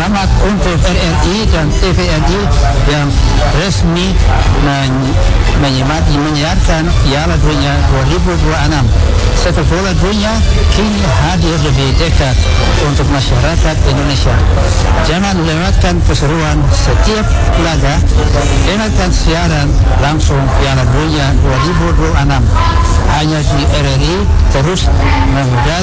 Selamat untuk RRI dan TVRI yang resmi menyiarkan Piala Dunia 2026. Sepak bola dunia kini hadir lebih dekat untuk masyarakat Indonesia. Jangan lewatkan keseruan setiap laga. Dengarkan siaran langsung Piala Dunia 2026 hanya di RRI, terus mengudara